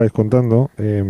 estáis contando,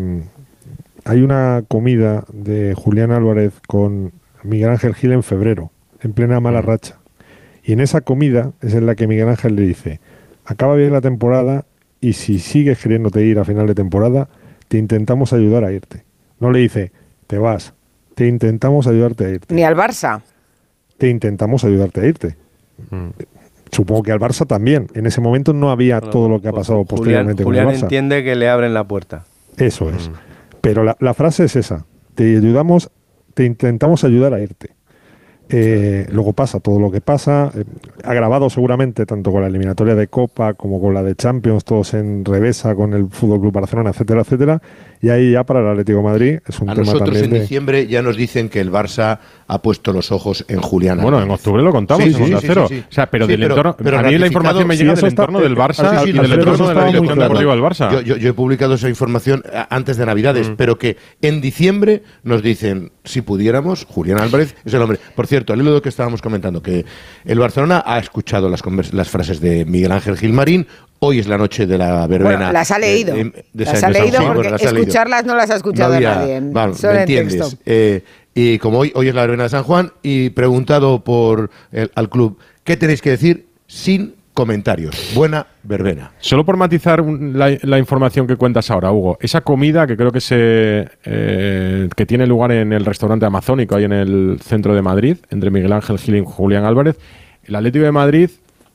hay una comida de Julián Álvarez con Miguel Ángel Gil en febrero, en plena mala racha. Y en esa comida es en la que Miguel Ángel le dice: acaba bien la temporada y si sigues queriéndote ir a final de temporada, te intentamos ayudar a irte. No le dice, te vas, te intentamos ayudarte a irte. Ni al Barça. Te intentamos ayudarte a irte. Supongo que al Barça también. En ese momento no había todo lo que ha pasado posteriormente con el Barça. Julián entiende que le abren la puerta. Eso es. Pero la frase es esa. Te intentamos ayudar a irte. Luego pasa todo lo que pasa, agravado seguramente tanto con la eliminatoria de Copa como con la de Champions, todos en revesa con el Fútbol Club Barcelona, etcétera, etcétera. Y ahí ya para el Atlético de Madrid es un tema nosotros también en diciembre ya nos dicen que el Barça ha puesto los ojos en Julián Álvarez. Bueno, en octubre lo contamos en Onda Cero. O sea, pero del entorno, a mí la información me llega del entorno del Barça y del entorno de la dirección deportiva del Barça. Yo he publicado esa información antes de Navidades, pero que en diciembre nos dicen, si pudiéramos, Julián Álvarez es el hombre. Por cierto, al hilo de lo que estábamos comentando, que el Barcelona ha escuchado las frases de Miguel Ángel Gilmarín. Hoy es la noche de la verbena. Bueno, las ha leído. Las ha leído porque escucharlas no las ha escuchado nadie. Vale, ¿me entiendes? Y como hoy es la verbena de San Juan, y preguntado al club, ¿qué tenéis que decir? Sin comentarios. Buena verbena. Solo por matizar la información que cuentas ahora, Hugo. Esa comida que creo que que tiene lugar en el restaurante Amazónico, ahí en el centro de Madrid, entre Miguel Ángel Gil y Julián Álvarez, el Atlético de Madrid...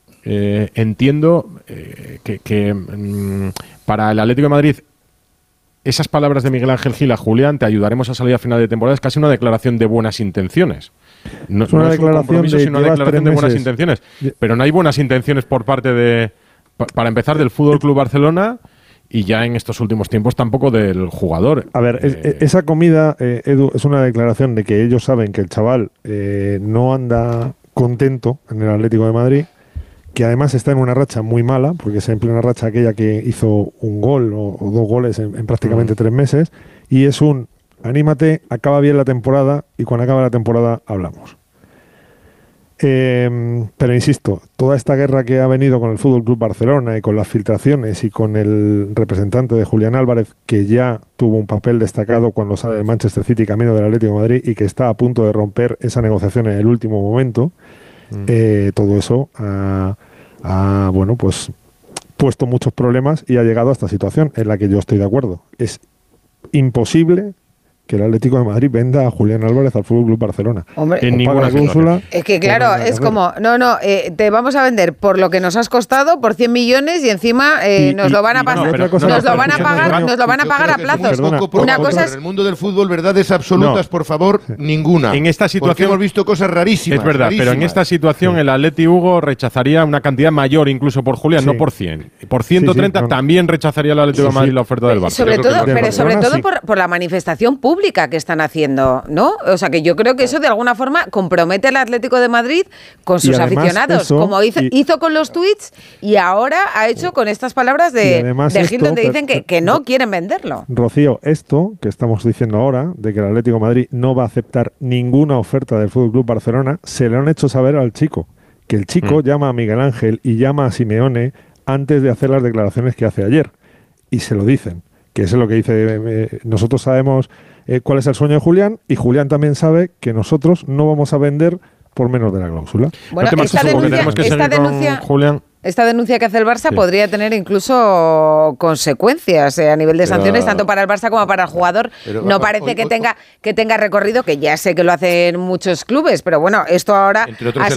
entiendo que para el Atlético de Madrid esas palabras de Miguel Ángel Gil a Julián, te ayudaremos a salir a final de temporada, es casi una declaración de buenas intenciones. No es una declaración de buenas intenciones, pero no hay buenas intenciones por parte para empezar, del Fútbol Club Barcelona, y ya en estos últimos tiempos tampoco del jugador. A ver, esa comida, Edu, es una declaración de que ellos saben que el chaval no anda contento en el Atlético de Madrid, que además está en una racha muy mala, porque es en plena racha aquella que hizo un gol o 2 goles en prácticamente 3 meses, y es anímate, acaba bien la temporada, y cuando acabe la temporada hablamos. Pero insisto, toda esta guerra que ha venido con el Fútbol Club Barcelona y con las filtraciones y con el representante de Julián Álvarez, que ya tuvo un papel destacado cuando sale del Manchester City camino del Atlético de Madrid y que está a punto de romper esa negociación en el último momento, todo eso ha bueno, pues puesto muchos problemas y ha llegado a esta situación en la que yo estoy de acuerdo. Es imposible que el Atlético de Madrid venda a Julián Álvarez al Fútbol Club Barcelona. Hombre, en ninguna cláusula. Es que claro, es como, te vamos a vender por lo que nos has costado, por 100 millones y encima nos lo van a pasar, nos lo van a pagar a plazos. Una cosa es en el mundo del fútbol, verdades absolutas, por favor, ninguna. En esta situación porque hemos visto cosas rarísimas. Es verdad, pero en esta situación el Atleti, Hugo, rechazaría una cantidad mayor incluso por Julián, no por 100. Por 130 también rechazaría el Atlético de Madrid la oferta del Barça. Sobre todo por la manifestación pública que están haciendo, ¿no? O sea, que yo creo que eso de alguna forma compromete al Atlético de Madrid con sus aficionados, como hizo con los tweets y ahora ha hecho con estas palabras de Gil, donde dicen que no quieren venderlo. Rocío, esto que estamos diciendo ahora, de que el Atlético de Madrid no va a aceptar ninguna oferta del Fútbol Club Barcelona, se le han hecho saber al chico, que el chico llama a Miguel Ángel y llama a Simeone antes de hacer las declaraciones que hace ayer, y se lo dicen, que eso es lo que dice, nosotros sabemos cuál es el sueño de Julián, y Julián también sabe que nosotros no vamos a vender por menos de la cláusula. Bueno, esta denuncia que hace el Barça podría tener incluso consecuencias a nivel de sanciones, tanto para el Barça como para el jugador. No parece que tenga recorrido, que ya sé que lo hacen muchos clubes, pero bueno, esto ahora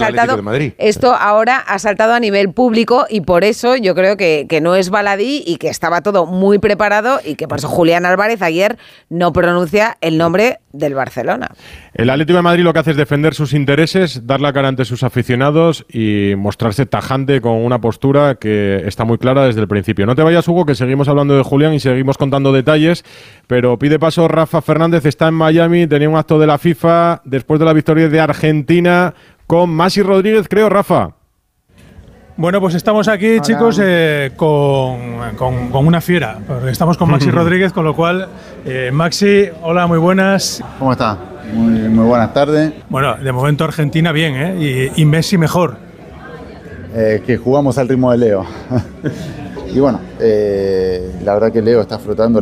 ha saltado a nivel público, y por eso yo creo que no es baladí y que estaba todo muy preparado, y que por eso Julián Álvarez ayer no pronuncia el nombre del Barcelona. El Atlético de Madrid lo que hace es defender sus intereses, dar la cara ante sus aficionados y mostrarse tajante con una postura que está muy clara desde el principio. No te vayas, Hugo, que seguimos hablando de Julián y seguimos contando detalles, pero pide paso Rafa Fernández, está en Miami, tenía un acto de la FIFA después de la victoria de Argentina con Maxi Rodríguez, creo, Rafa. Bueno, pues estamos aquí, chicos, con una fiera. Estamos con Maxi Rodríguez, con lo cual, Maxi, hola, muy buenas. ¿Cómo está? Muy buenas tardes. Bueno, de momento Argentina bien, ¿eh? Y Messi mejor. Que jugamos al ritmo de Leo. Y bueno, la verdad que Leo está flotando